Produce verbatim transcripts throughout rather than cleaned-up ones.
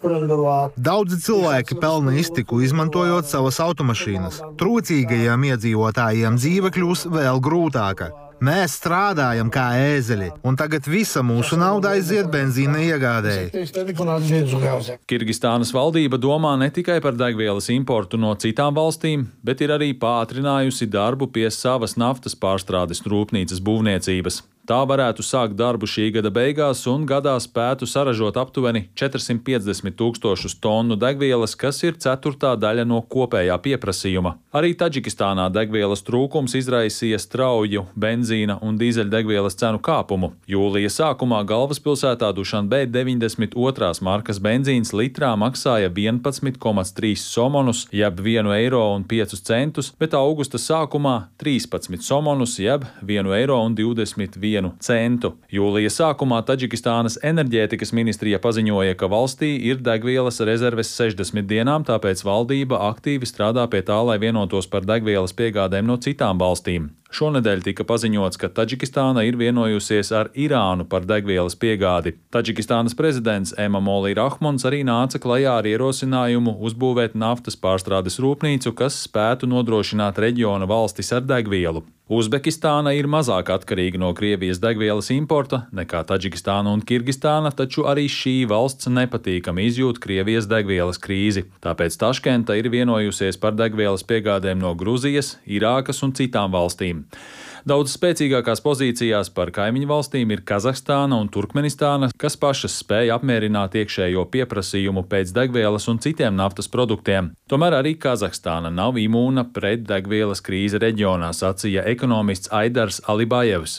Daudzi cilvēki pelna iztiku, izmantojot savas automašīnas. Trūcīgajiem iedzīvotājiem dzīve kļūs vēl grūtāka. Mēs strādājam kā ēzeļi, un tagad visa mūsu nauda aiziet benzīna iegādēji. Kirgistānas valdība domā ne tikai par degvielas importu no citām valstīm, bet ir arī pātrinājusi darbu pie savas naftas pārstrādes rūpnīcas būvniecības. Tā varētu sākt darbu šī gada beigās un gadā spētu saražot aptuveni četrsimt piecdesmit tūkstošus tonu degvielas, kas ir ceturtā daļa no kopējā pieprasījuma. Arī Taģikistānā degvielas trūkums izraisīja strauju benzīna un dīzeļdegvielas cenu kāpumu. Jūlija sākumā galvaspilsētā Dušanbē deviņdesmit otrās markas benzīns litrā maksāja vienpadsmit komats trīs somonus, jeb vienu eiro un piecus centus, bet augusta sākumā trīspadsmit somonus, jeb vienu eiro un divdesmit vienu centu. Jūlija sākumā Taģikistānas enerģētikas ministrija paziņoja, ka valstī ir degvielas rezerves sešdesmit dienām, tāpēc valdība aktīvi strādā pie tā, lai vienotos par degvielas piegādēm no citām valstīm. Šonedēļ tika paziņots, ka Taģikistāna ir vienojusies ar Irānu par degvielas piegādi. Taģikistānas prezidents Emomali Rahmons arī nāca klajā ar ierosinājumu uzbūvēt naftas pārstrādes rūpnīcu, kas spētu nodrošināt reģiona valstis ar degvielu. Uzbekistāna ir mazāk atkarīga no Krievijas degvielas importa nekā Taģikistāna un Kirgistāna, taču arī šī valsts nepatīkami izjūt Krievijas degvielas krīzi. Tāpēc Taškenta ir vienojusies par degvielas piegādēm no Gruzijas, Irākas un citām valstīm. Daudz spēcīgākās pozīcijās par kaimiņu valstīm ir Kazahstāna un Turkmenistāna, kas pašas spēja apmierināt iekšējo pieprasījumu pēc degvielas un citiem naftas produktiem. Tomēr arī Kazahstāna nav imūna pret degvielas krīzi reģionā, sacīja ekonomists Aidars Alibājevs.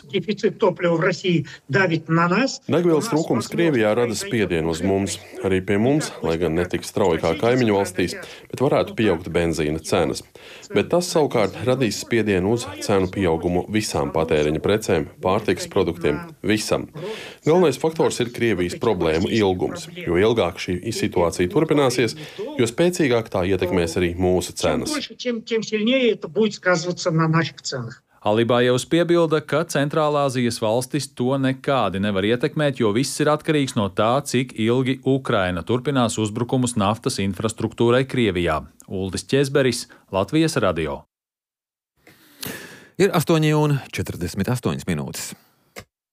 Degvielas trūkums Krievijā rada spiedienu uz mums. Arī pie mums, lai gan ne tik strauji kā kaimiņu valstīs, bet varētu pieaugt benzīna cenas. Bet tas savukārt radīs spiedienu uz cenu pieaugumu visām patēriņa precēm, pārtikas produktiem, visam. Galvenais faktors ir Krievijas problēmu ilgums, jo ilgāk šī situācija turpināsies, jo spēcīgāk tā ietekmēs arī mūsu cenas. Alibājevs piebilda, ka Centrālāzijas valstis to nekādi nevar ietekmēt, jo viss ir atkarīgs no tā, cik ilgi Ukraina turpinās uzbrukumus naftas infrastruktūrai Krievijā. Uldis Ķezberis, Latvijas radio. Ir astoņi un četrdesmit astoņas minūtes.